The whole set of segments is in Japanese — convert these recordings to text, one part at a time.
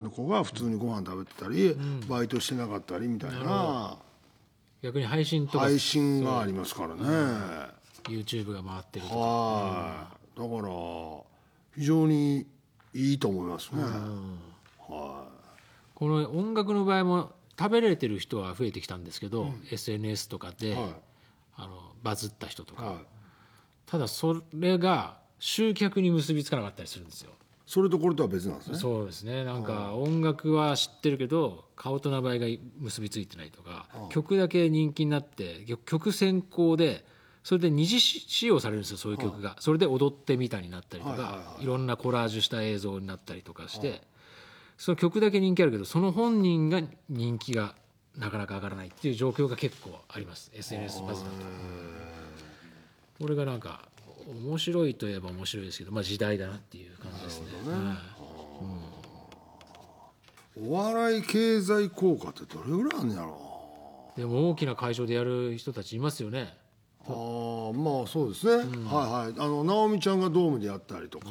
る子が普通にご飯食べてたり、バイトしてなかったりみたいな逆に配信とか配信がありますからね。 YouTube が回ってるとか。 だから非常にいいと思いますね。 この音楽の場合も食べれてる人は増えてきたんですけど、SNS とかで、バズった人とか、ただそれが集客に結びつかなかったりするんですよ。 それとこれとは別なんですね。 そうですね。なんか音楽は知ってるけど顔と名前が結びついてないとか、曲だけ人気になって曲先行でそれで二次使用されるんですよ、そういう曲が。それで踊ってみたになったりとか、いろんなコラージュした映像になったりとかして、その曲だけ人気あるけどその本人が人気がなかなか上がらないっていう状況が結構あります、 SNS バズだと。これがなんか面白いといえば面白いですけど、時代だなっていう感じですね。 お笑い経済効果ってどれぐらいあるんやろでも大きな会場でやる人たちいますよね。 まあそうですね、直美ちゃんがドームでやったりとか、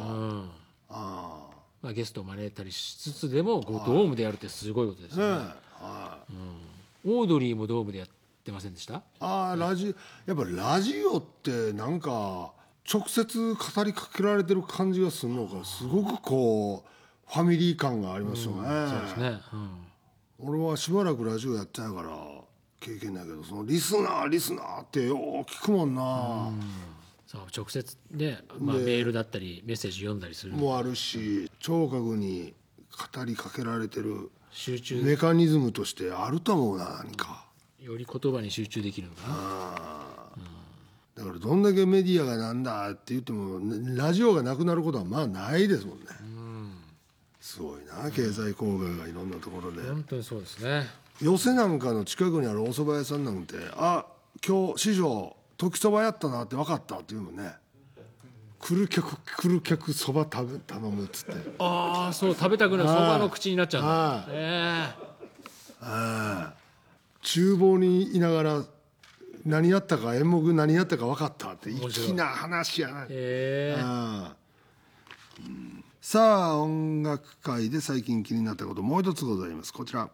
ゲストを招いたりしつつでもドームでやるってすごいことですよね。オードリーもドームでやってませんでした？ やっぱりラジオってなんか直接語りかけられてる感じがするのがすごくこうファミリー感がありますよね。 そうですね、 俺はしばらくラジオやってないから経験ないけど、そのリスナーってよう聞くもんな。 そう直接で、メールだったりメッセージ読んだりするもあるし、聴覚に語りかけられてる集中メカニズムとしてあると思うな。何かより言葉に集中できるのかな。 だからどんだけメディアがなんだって言ってもラジオがなくなることはないですもんね。すごいな、経済効果がいろんなところで。 本当にそうですね。 寄席なんかの近くにあるお蕎麦屋さんなんて、今日師匠時そばやったなって分かったっていうのね。来る客そば頼むっつって、 そう食べたくなるそばの口になっちゃうんだ。 厨房にいながら何やったか演目何やったか分かったって粋な話やな。さあ音楽界で最近気になったこともう一つございます。こちら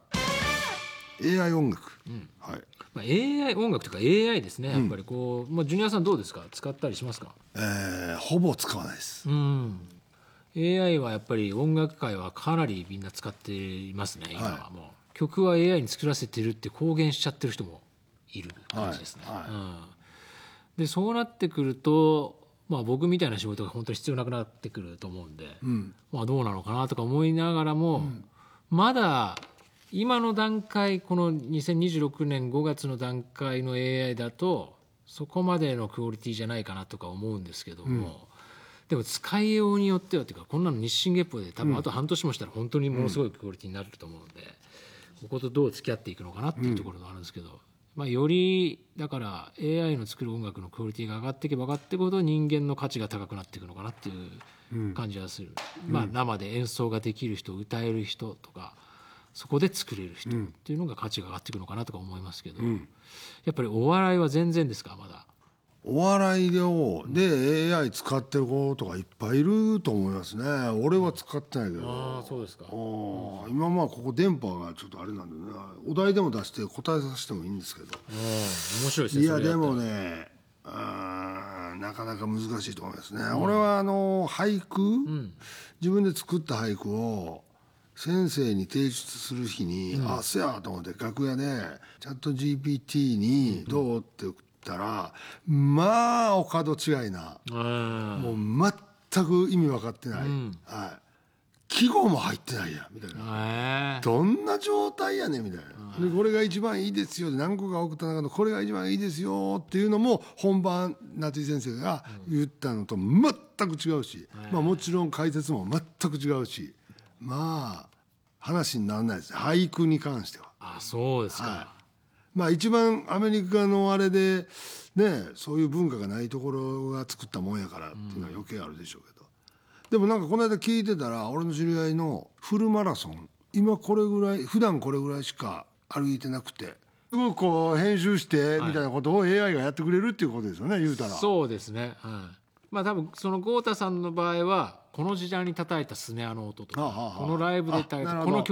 AI 音楽、 AI 音楽というか AI ですね。やっぱりこう、ジュニアさんどうですか、使ったりしますか？ ほぼ使わないです。 AI はやっぱり音楽界はかなりみんな使っていますね。今はもう、曲は AI に作らせてるって公言しちゃってる人もいる感じですね。でそうなってくると、僕みたいな仕事が本当に必要なくなってくると思うんで、どうなのかなとか思いながらも、まだ今の段階、この2026年5月の段階の AI だとそこまでのクオリティじゃないかなとか思うんですけども、でも使いようによってはっていうか、こんなの日進月歩で多分あと半年もしたら本当にものすごいクオリティになると思うので、こことどう付き合っていくのかなっていうところがあるんですけど、よりだから AI の作る音楽のクオリティが上がっていけば上がっていくほど人間の価値が高くなっていくのかなっていう感じがする。生で演奏ができる人、歌える人とか、そこで作れる人っていうのが価値が上がっていくのかなとか思いますけど、やっぱりお笑いは全然ですか？まだお笑いで AI 使ってる子とかいっぱいいると思いますね。俺は使ってないけど。 そうですか。 今ここ電波がちょっとあれなんでね、お題でも出して答えさせてもいいんですけど。 面白いですね。 いやでもね、なかなか難しいと思いますね。俺は俳句、自分で作った俳句を先生に提出する日に、せやと思って楽屋でチャット GPT にどうって言ったら、お門違いな、もう全く意味分かってない、季語も入ってないやみたいな、どんな状態やねんみたいな、でこれが一番いいですよ、何個か送った中のこれが一番いいですよっていうのも本番夏井先生が言ったのと全く違うし、もちろん解説も全く違うし、話にならないですね、俳句に関しては。 そうですか。 一番アメリカのあれでね、そういう文化がないところが作ったもんやからっていうのは余計あるでしょうけど、でもこの間聞いてたら、俺の知り合いのフルマラソン、今これぐらい、普段これぐらいしか歩いてなくて、すごくこう編集してみたいなことを AI がやってくれるっていうことですよね、言うたら。 そうですね。多分その豪太さんの場合はこの時代に叩いたスネアの音とか、このライブで叩いたこの曲